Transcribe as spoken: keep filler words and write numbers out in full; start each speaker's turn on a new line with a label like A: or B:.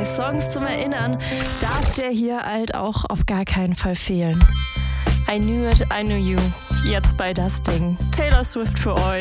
A: bei Songs zum Erinnern darf der hier halt auch auf gar keinen Fall fehlen. I Knew It, I Knew You, jetzt bei Das Ding. Taylor Swift für euch.